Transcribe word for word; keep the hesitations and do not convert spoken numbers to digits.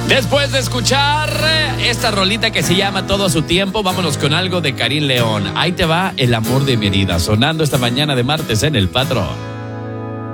Después de escuchar esta rolita que se llama Todo a su tiempo, vámonos con algo de Karim León. Ahí te va El amor de mi vida, sonando esta mañana de martes en El Patrón.